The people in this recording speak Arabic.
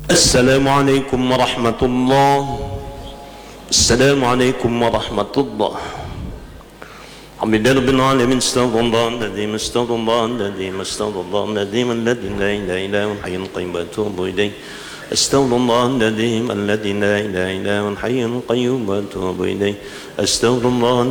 السلام عليكم ورحمة الله. السلام عليكم ورحمة الله. حمد رب العالمين. استغفر الله الذي استغفر الله الذي استغفر الله الذي الذي لا اله الا هو الحي القيوم واتوب اليه. استغفر الله الذي لا اله الا هو الحي القيوم واتوب اليه. استغفر الله